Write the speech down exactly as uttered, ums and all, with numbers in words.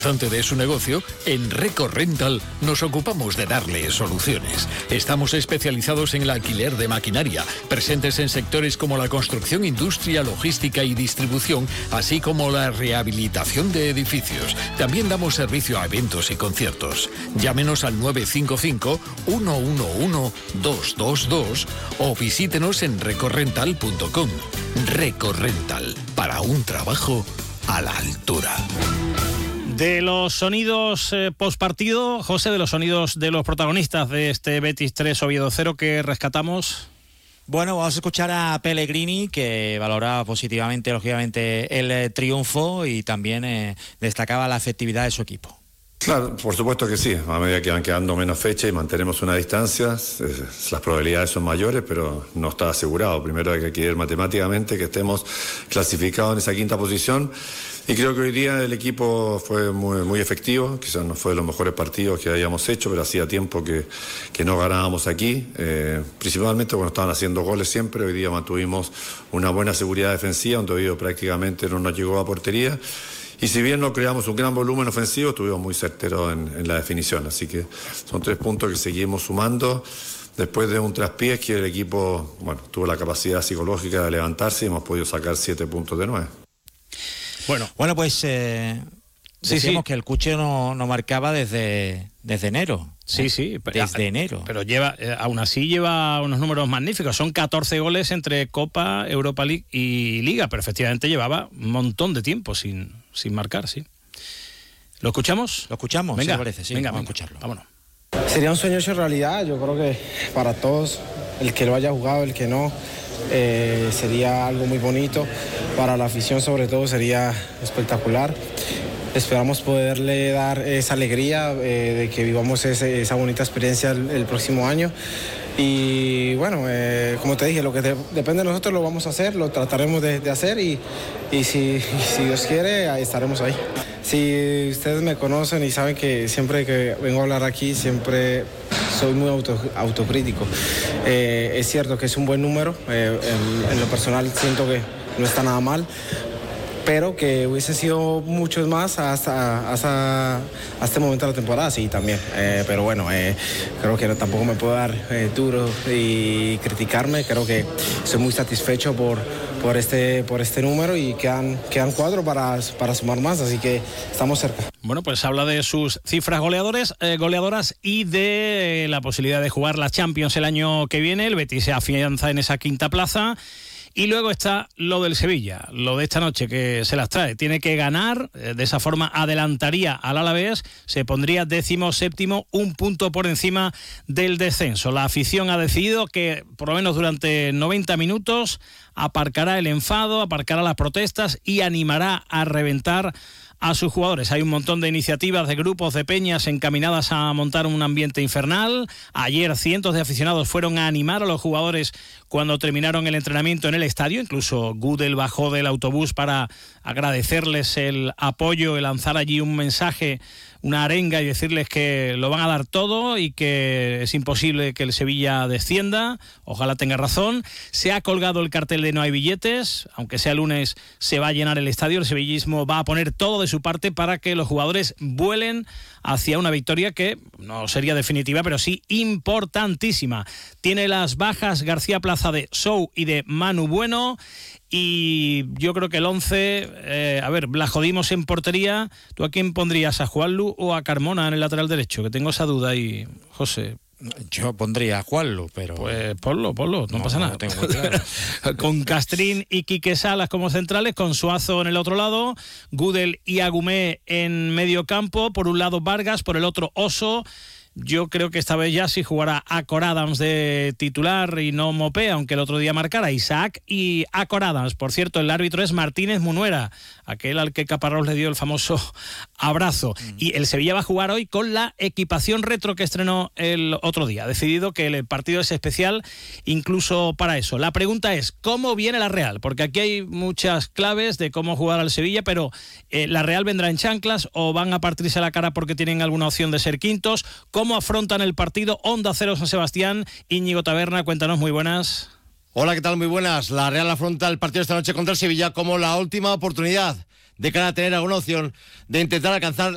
de su negocio, en Record Rental nos ocupamos de darle soluciones. Estamos especializados en el alquiler de maquinaria, presentes en sectores como la construcción, industria, logística y distribución, así como la rehabilitación de edificios. También damos servicio a eventos y conciertos. Llámenos al nueve cinco cinco, uno uno uno, dos dos dos o visítenos en record rental punto com. Record Rental, para un trabajo a la altura. De los sonidos eh, postpartido, José, de los sonidos de los protagonistas de este Betis tres Oviedo cero que rescatamos. Bueno, vamos a escuchar a Pellegrini, que valoraba positivamente, lógicamente, el eh, triunfo y también eh, destacaba la efectividad de su equipo. Claro, por supuesto que sí. A medida que van quedando menos fechas y mantenemos una distancia, eh, las probabilidades son mayores, pero no está asegurado. Primero hay que ir matemáticamente que estemos clasificados en esa quinta posición. Y creo que hoy día el equipo fue muy, muy efectivo. Quizás no fue de los mejores partidos que habíamos hecho, pero hacía tiempo que, que no ganábamos aquí. Eh, principalmente cuando estaban haciendo goles siempre. Hoy día mantuvimos una buena seguridad defensiva, donde Oviedo prácticamente no nos llegó a portería. Y si bien no creamos un gran volumen ofensivo, estuvimos muy certeros en, en la definición. Así que son tres puntos que seguimos sumando. Después de un traspiés que el equipo, bueno, tuvo la capacidad psicológica de levantarse y hemos podido sacar siete puntos de nueve. Bueno, bueno pues eh, sí, decíamos sí. que el Cuche no, no marcaba desde, desde enero. Sí, ¿eh? sí. Desde enero. Pero lleva, eh, aún así lleva unos números magníficos. Son catorce goles entre Copa, Europa League y Liga, pero efectivamente llevaba un montón de tiempo sin, sin marcar, sí. ¿Lo escuchamos? Lo escuchamos, venga, ¿sí parece? Sí, venga, vamos venga, a escucharlo. Vámonos. Sería un sueño hecho realidad, yo creo que para todos, el que lo haya jugado, el que no, eh, sería algo muy bonito, para la afición sobre todo sería espectacular. Esperamos poderle dar esa alegría eh, de que vivamos ese, esa bonita experiencia el, el próximo año. Y bueno, eh, como te dije, lo que te, depende de nosotros lo vamos a hacer, lo trataremos de, de hacer y, y, si, y si Dios quiere, ahí estaremos ahí. Si ustedes me conocen y saben que siempre que vengo a hablar aquí, siempre soy muy auto, autocrítico. Eh, es cierto que es un buen número, eh, en, en lo personal siento que no está nada mal, pero que hubiese sido muchos más hasta, hasta, hasta este momento de la temporada, sí, también. Eh, pero bueno, eh, creo que no, tampoco me puedo dar eh, duro y criticarme. Creo que estoy muy satisfecho por, por, este, por este número y quedan, quedan cuatro para, para sumar más, así que estamos cerca. Bueno, pues habla de sus cifras goleadores, eh, goleadoras y de la posibilidad de jugar la Champions el año que viene. El Betis se afianza en esa quinta plaza. Y luego está lo del Sevilla, lo de esta noche que se las trae. Tiene que ganar, de esa forma adelantaría al Alavés, se pondría décimo séptimo, un punto por encima del descenso. La afición ha decidido que, por lo menos durante noventa minutos, aparcará el enfado, aparcará las protestas y animará a reventar a sus jugadores. Hay un montón de iniciativas de grupos de peñas encaminadas a montar un ambiente infernal. Ayer cientos de aficionados fueron a animar a los jugadores cuando terminaron el entrenamiento en el estadio. Incluso Gudel bajó del autobús para agradecerles el apoyo y lanzar allí un mensaje, una arenga y decirles que lo van a dar todo y que es imposible que el Sevilla descienda. Ojalá tenga razón. Se ha colgado el cartel de no hay billetes, aunque sea lunes se va a llenar el estadio. El sevillismo va a poner todo de su parte para que los jugadores vuelen hacia una victoria que no sería definitiva, pero sí importantísima. Tiene las bajas García Plaza de Sou y de Manu Bueno. Y yo creo que el once, eh, a ver, la jodimos en portería. ¿Tú a quién pondrías? ¿A Juanlu o a Carmona en el lateral derecho? Que tengo esa duda ahí, José. Yo pondría a Juanlu, pero... Pues ponlo, ponlo, no, no pasa nada. No tengo muy claro. Con Castrín y Quique Salas como centrales, con Suazo en el otro lado, Gudel y Agumé en medio campo, por un lado Vargas, por el otro Oso. Yo creo que esta vez ya sí jugará Acor Adams de titular y no Mopé, aunque el otro día marcara Isaac y Acor Adams. Por cierto, el árbitro es Martínez Munuera, aquel al que Caparrós le dio el famoso abrazo. Mm. Y el Sevilla va a jugar hoy con la equipación retro que estrenó el otro día. Ha decidido que el partido es especial incluso para eso. La pregunta es, ¿cómo viene la Real? Porque aquí hay muchas claves de cómo jugar al Sevilla, pero eh, ¿la Real vendrá en chanclas o van a partirse la cara porque tienen alguna opción de ser quintos? ¿Cómo afrontan el partido? Onda Cero San Sebastián, Íñigo Taberna, cuéntanos, muy buenas. Hola, ¿qué tal? Muy buenas. La Real afronta el partido esta noche contra el Sevilla como la última oportunidad de cara a tener alguna opción de intentar alcanzar